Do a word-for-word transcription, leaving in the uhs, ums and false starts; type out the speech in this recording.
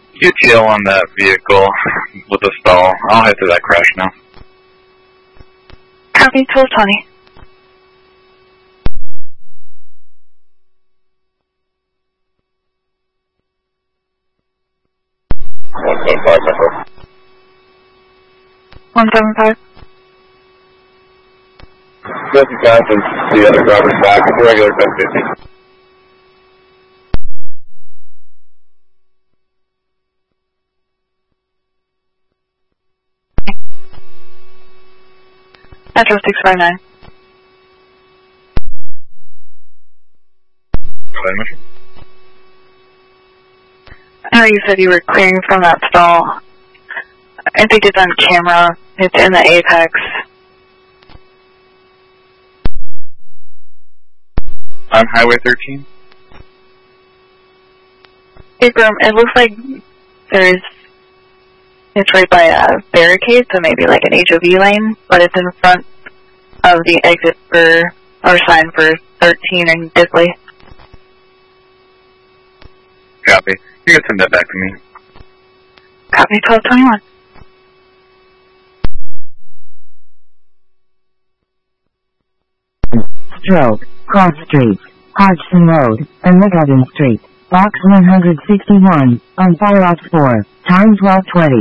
You tail on that vehicle with a stall. I'll head to that crash now. Copy, twelve twenty. one seven five, Metro. one seven five. Just passes the other driver's back. Regular ten fifty. Metro six five nine. I know you said you were clearing from that stall. I think it's on camera. It's in the apex. On Highway thirteen? Abram, it looks like there's, it's right by a barricade, so maybe like an H O V lane, but it's in front of the exit for, or sign for thirteen in Disley. Copy. You can send that back to me. Copy, twelve twenty-one. Stroke, Cross Street, Hodgson Road, and McGovern Street, Box one hundred sixty-one, on Fire Ops four, time twelve twenty.